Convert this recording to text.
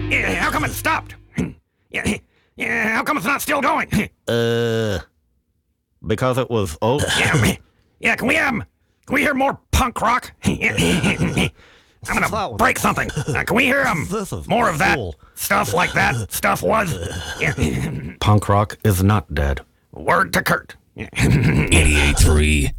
Yeah, how come it stopped? Yeah, how come it's not still going? Because it was old. Yeah, can we hear more punk rock? I'm gonna break something. Can we hear more of that cool. stuff like that stuff was? Yeah. Punk rock is not dead. Word to Kurt. 88.3